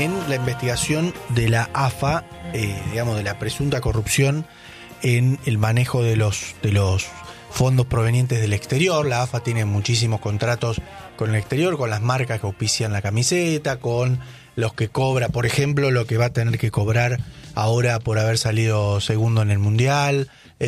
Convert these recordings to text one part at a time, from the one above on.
en la investigación de la AFA, digamos, de la presunta corrupción en el manejo de los fondos provenientes del exterior. La AFA tiene muchísimos contratos con el exterior, con las marcas que auspician la camiseta, con los que cobra, por ejemplo, lo que va a tener que cobrar ahora por haber salido segundo en el Mundial.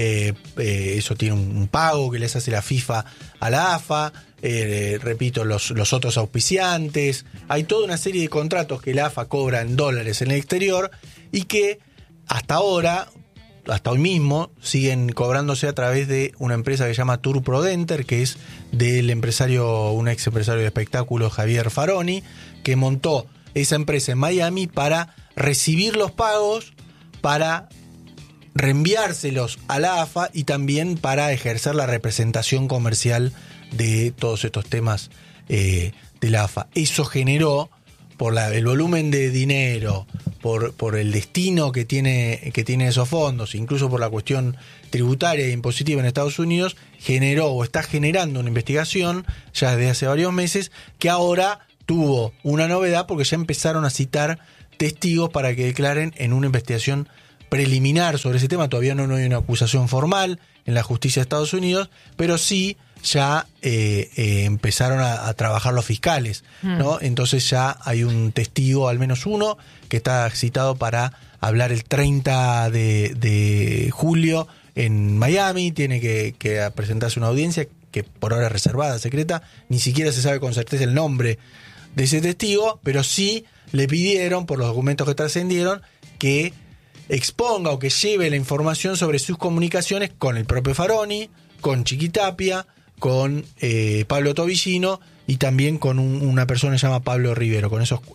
Eso tiene un pago que les hace la FIFA a la AFA. Repito, los otros auspiciantes. Hay toda una serie de contratos que la AFA cobra en dólares en el exterior y que hasta ahora, hasta hoy mismo, siguen cobrándose a través de una empresa que se llama Tour Prodenter, que es del un ex empresario de espectáculos, Javier Faroni, que montó esa empresa en Miami para recibir los pagos, para reenviárselos a la AFA y también para ejercer la representación comercial de todos estos temas de la AFA. Eso generó, por el volumen de dinero, por el destino que tiene esos fondos, incluso por la cuestión tributaria e impositiva en Estados Unidos, generó o está generando una investigación ya desde hace varios meses que ahora tuvo una novedad porque ya empezaron a citar testigos para que declaren en una investigación preliminar sobre ese tema. Todavía no hay una acusación formal en la justicia de Estados Unidos, pero sí ya empezaron a trabajar los fiscales, ¿no? Entonces ya hay un testigo, al menos uno, que está citado para hablar el 30 de julio en Miami. Tiene que presentarse una audiencia que por ahora es reservada, secreta. Ni siquiera se sabe con certeza el nombre de ese testigo, pero sí le pidieron, por los documentos que trascendieron, que exponga o que lleve la información sobre sus comunicaciones con el propio Faroni, con Chiquitapia, con Pablo Tobillino y también con una persona que se llama Pablo Rivero. Con esos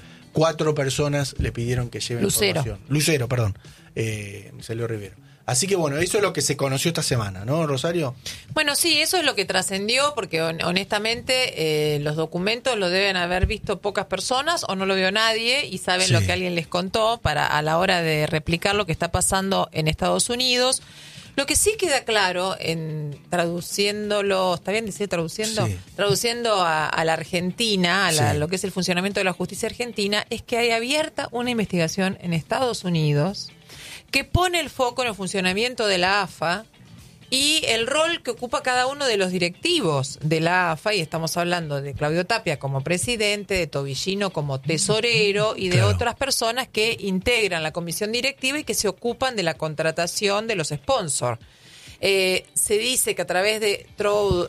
4 personas le pidieron que lleven información. Lucero, perdón. Me salió Rivero. Así que bueno, eso es lo que se conoció esta semana, ¿no, Rosario? Bueno, sí, eso es lo que trascendió, porque honestamente los documentos lo deben haber visto pocas personas o no lo vio nadie y saben lo que alguien les contó a la hora de replicar lo que está pasando en Estados Unidos. Lo que sí queda claro, traduciéndolo, ¿está bien decir traduciendo? Sí. Traduciendo a la Argentina, lo que es el funcionamiento de la justicia argentina, es que hay abierta una investigación en Estados Unidos que pone el foco en el funcionamiento de la AFA y el rol que ocupa cada uno de los directivos de la AFA, y estamos hablando de Claudio Tapia como presidente, de Tobillino como tesorero y de otras personas que integran la comisión directiva y que se ocupan de la contratación de los sponsors. Se dice que a través de Tour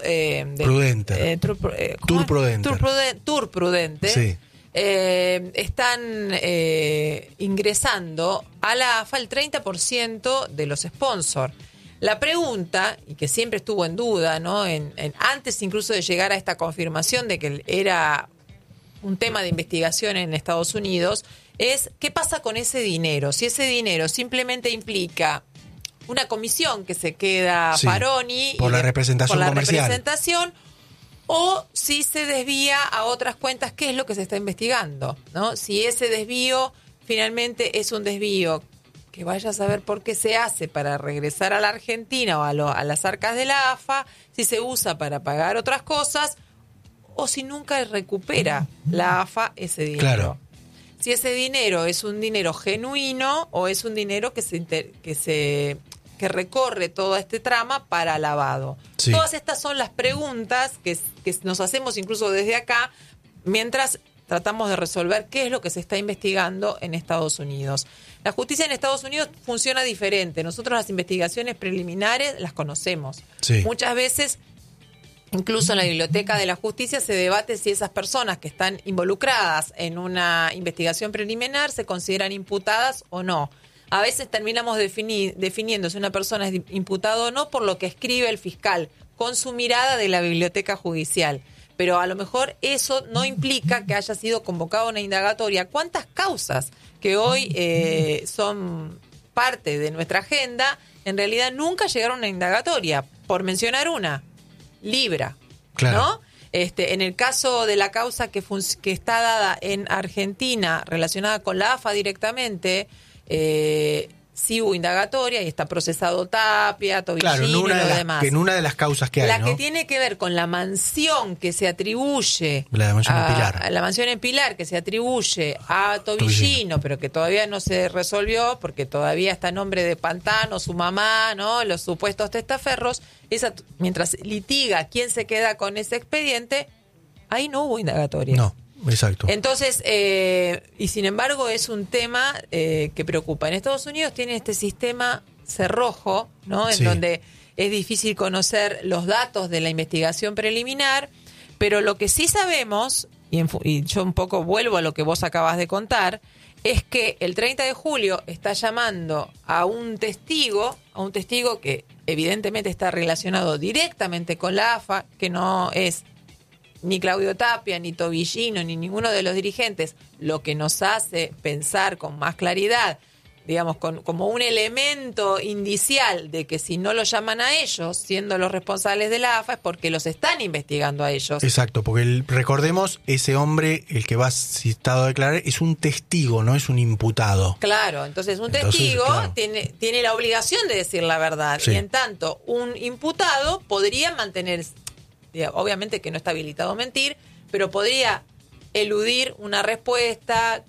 Prudenter, sí, están ingresando a la AFA el 30% de los sponsors. La pregunta, y que siempre estuvo en duda, ¿no? Antes incluso de llegar a esta confirmación de que era un tema de investigación en Estados Unidos, es ¿qué pasa con ese dinero? Si ese dinero simplemente implica una comisión que se queda Faroni por la representación comercial, o si se desvía a otras cuentas, ¿qué es lo que se está investigando? ¿No? Si ese desvío finalmente es un desvío que vaya a saber por qué se hace para regresar a la Argentina o a las arcas de la AFA, si se usa para pagar otras cosas o si nunca recupera la AFA ese dinero. Claro. Si ese dinero es un dinero genuino o es un dinero que recorre toda este trama para lavado. Sí. Todas estas son las preguntas que nos hacemos incluso desde acá mientras tratamos de resolver qué es lo que se está investigando en Estados Unidos. La justicia en Estados Unidos funciona diferente. Nosotros las investigaciones preliminares las conocemos. Sí. Muchas veces, incluso en la Biblioteca de la Justicia, se debate si esas personas que están involucradas en una investigación preliminar se consideran imputadas o no. A veces terminamos definiendo si una persona es imputada o no por lo que escribe el fiscal, con su mirada de la Biblioteca Judicial. Pero a lo mejor eso no implica que haya sido convocada una indagatoria. ¿Cuántas causas que hoy son parte de nuestra agenda en realidad nunca llegaron a una indagatoria? Por mencionar una, Libra, claro, ¿no? En el caso de la causa que está dada en Argentina relacionada con la AFA directamente, sí hubo indagatoria y está procesado Tapia, Tobillini y lo demás. En una de las causas que hay, la que tiene que ver con la mansión que se atribuye la mansión en Pilar. La mansión en Pilar que se atribuye a Tobillino, pero que todavía no se resolvió porque todavía está a nombre de Pantano, su mamá, ¿no? Los supuestos testaferros. Esa, mientras litiga quién se queda con ese expediente, ahí no hubo indagatoria. No. Exacto. Entonces, y sin embargo es un tema que preocupa. En Estados Unidos tiene este sistema cerrojo, ¿no? En donde es difícil conocer los datos de la investigación preliminar, pero lo que sí sabemos, y yo un poco vuelvo a lo que vos acabas de contar, es que el 30 de julio está llamando a un testigo que evidentemente está relacionado directamente con la AFA, que no es ni Claudio Tapia, ni Tobillino, ni ninguno de los dirigentes, lo que nos hace pensar con más claridad, digamos, como un elemento indicial de que si no lo llaman a ellos, siendo los responsables de la AFA, es porque los están investigando a ellos. Exacto, porque recordemos, ese hombre, el que va citado a declarar, es un testigo, no es un imputado. Claro, entonces testigo tiene la obligación de decir la verdad, y en tanto un imputado podría mantener, obviamente que no está habilitado a mentir, pero podría eludir una respuesta,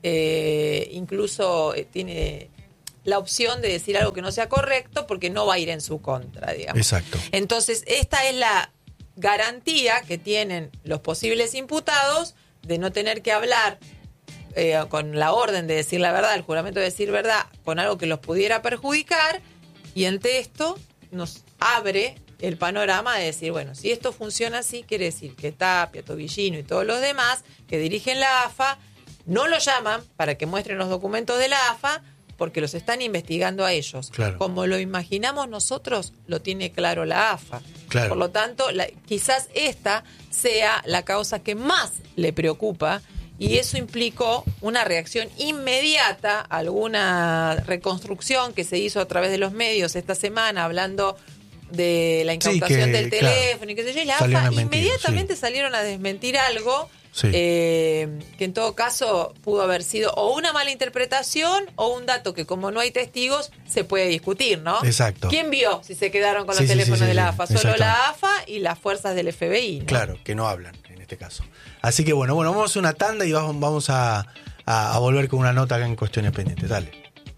incluso tiene la opción de decir algo que no sea correcto porque no va a ir en su contra, digamos. Exacto. Entonces, esta es la garantía que tienen los posibles imputados de no tener que hablar con la orden de decir la verdad, el juramento de decir verdad, con algo que los pudiera perjudicar, y ante esto nos abre el panorama de decir, bueno, si esto funciona así, quiere decir que Tapia, Tobillino y todos los demás que dirigen la AFA no lo llaman para que muestren los documentos de la AFA porque los están investigando a ellos. Claro. Como lo imaginamos nosotros, lo tiene claro la AFA. Claro. Por lo tanto, quizás esta sea la causa que más le preocupa, y eso implicó una reacción inmediata, alguna reconstrucción que se hizo a través de los medios esta semena, hablando de la incautación del teléfono y qué sé yo, y la AFA inmediatamente salieron a desmentir algo que en todo caso pudo haber sido o una mala interpretación o un dato que, como no hay testigos, se puede discutir, ¿no? Exacto. ¿Quién vio si se quedaron con los teléfonos de la AFA? Solo la AFA y las fuerzas del FBI, ¿no? Claro, que no hablan en este caso. Así que bueno, vamos a hacer una tanda y vamos a volver con una nota acá en Cuestiones Pendientes. Dale.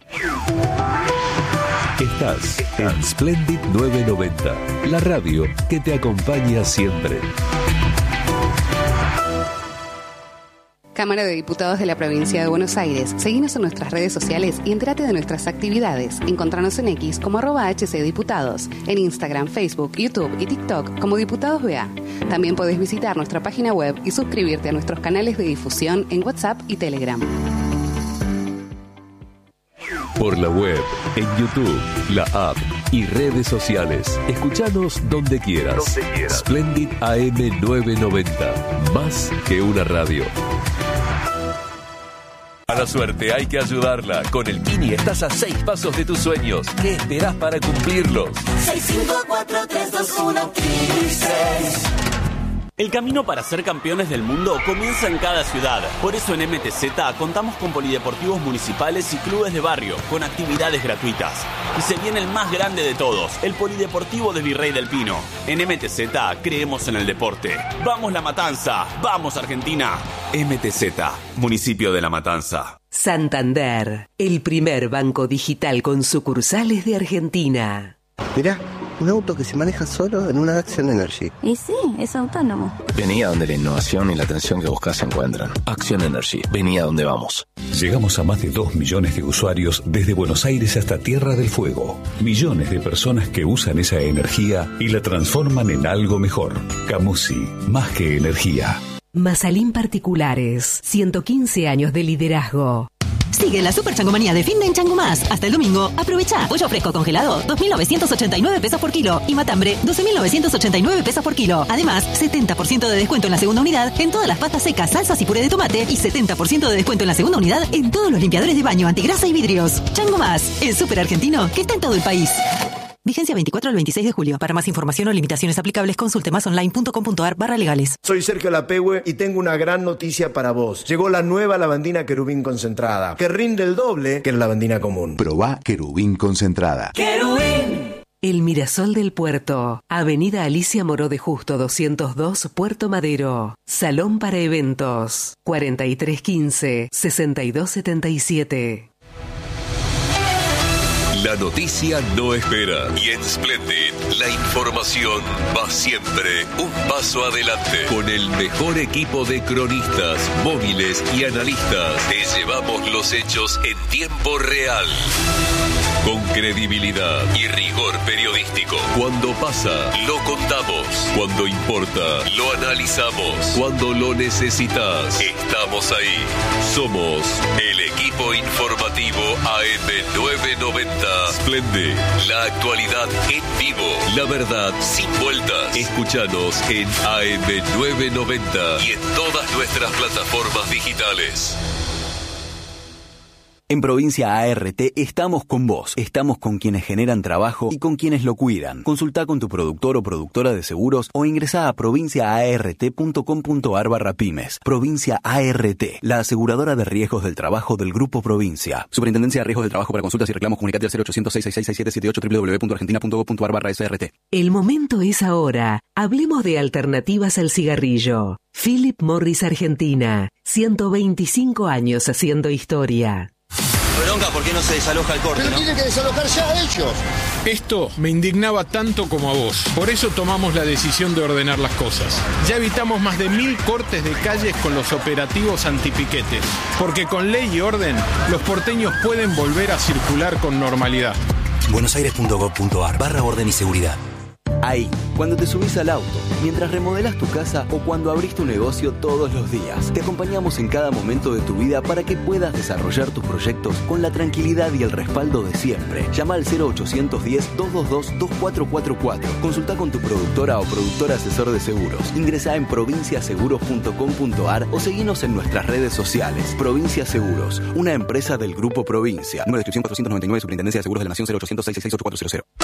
Estás en Splendid 990, la radio que te acompaña siempre. Cámara de Diputados de la Provincia de Buenos Aires. Seguinos en nuestras redes sociales y entérate de nuestras actividades. Encontranos en X como @HCDiputados, en Instagram, Facebook, YouTube y TikTok como Diputados BA. También podés visitar nuestra página web y suscribirte a nuestros canales de difusión en WhatsApp y Telegram. Por la web, en YouTube, la app y redes sociales. Escuchanos donde quieras. Splendid AM 990. Más que una radio. A la suerte hay que ayudarla. Con el Kini estás a 6 pasos de tus sueños. ¿Qué esperás para cumplirlos? 654-321-15. El camino para ser campeones del mundo comienza en cada ciudad. Por eso en MTZ contamos con polideportivos municipales y clubes de barrio, con actividades gratuitas. Y se viene el más grande de todos, el Polideportivo de Virrey del Pino. En MTZ creemos en el deporte. ¡Vamos La Matanza! ¡Vamos Argentina! MTZ, Municipio de La Matanza. Santander, el primer banco digital con sucursales de Argentina. Mirá, un auto que se maneja solo en una Action Energy. Y sí, es autónomo. Vení a donde la innovación y la atención que buscas se encuentran. Action Energy, vení a donde vamos. Llegamos a más de 2 millones de usuarios desde Buenos Aires hasta Tierra del Fuego. Millones de personas que usan esa energía y la transforman en algo mejor. Camusi, más que energía. Mazalín Particulares, 115 años de liderazgo. Sigue la super changomanía de fin de en Chango Más. Hasta el domingo, aprovecha. Pollo fresco congelado, 2.989 pesos por kilo. Y matambre, 12.989 pesos por kilo. Además, 70% de descuento en la segunda unidad en todas las pastas secas, salsas y puré de tomate. Y 70% de descuento en la segunda unidad en todos los limpiadores de baño, antigrasa y vidrios. Chango Más, el súper argentino que está en todo el país. Vigencia 24 al 26 de julio. Para más información o limitaciones aplicables, consulte masonline.com.ar/legales. Soy Sergio Lapehue y tengo una gran noticia para vos. Llegó la nueva lavandina Querubín concentrada, que rinde el doble que la lavandina común. Probá Querubín concentrada. ¡Querubín! El Mirasol del Puerto. Avenida Alicia Moró de Justo 202, Puerto Madero. Salón para eventos. 4315-6277. La noticia no espera y en Splendid la información va siempre un paso adelante. Con el mejor equipo de cronistas, móviles y analistas, te llevamos los hechos en tiempo real. Con credibilidad y rigor periodístico. Cuando pasa, lo contamos. Cuando importa, lo analizamos. Cuando lo necesitas, estamos ahí. Somos el equipo informativo AM990. Splendid, la actualidad en vivo. La verdad sin vueltas. Escúchanos en AM990 y en todas nuestras plataformas digitales. En Provincia ART estamos con vos, estamos con quienes generan trabajo y con quienes lo cuidan. Consultá con tu productor o productora de seguros o ingresá a provinciaart.com.ar/pymes. Provincia ART, la aseguradora de riesgos del trabajo del Grupo Provincia. Superintendencia de Riesgos del Trabajo. Para consultas y reclamos comunicate al 0800-666-6778 www.argentina.gov.ar/SRT. El momento es ahora. Hablemos de alternativas al cigarrillo. Philip Morris Argentina. 125 años haciendo historia. Bronca, ¿por qué no se desaloja el corte? Pero tiene que desalojar ya ellos. Esto me indignaba tanto como a vos. Por eso tomamos la decisión de ordenar las cosas. Ya evitamos más de 1000 cortes de calles con los operativos antipiquetes. Porque con ley y orden, los porteños pueden volver a circular con normalidad. buenosaires.gov.ar/orden y seguridad. Ahí, cuando te subís al auto, mientras remodelas tu casa o cuando abrís tu negocio todos los días, te acompañamos en cada momento de tu vida para que puedas desarrollar tus proyectos con la tranquilidad y el respaldo de siempre. Llama al 0810-222-2444. Consulta con tu productora o productor asesor de seguros. Ingresá en provinciaseguros.com.ar o seguinos en nuestras redes sociales. Provincia Seguros, una empresa del Grupo Provincia. Número de inscripción 499, Superintendencia de Seguros de la Nación 0800-666-8400.